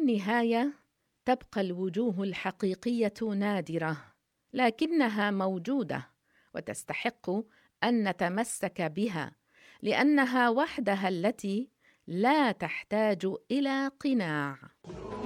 النهاية تبقى الوجوه الحقيقية نادرة، لكنها موجودة وتستحق أن نتمسك بها، لأنها وحدها التي لا تحتاج إلى قناع.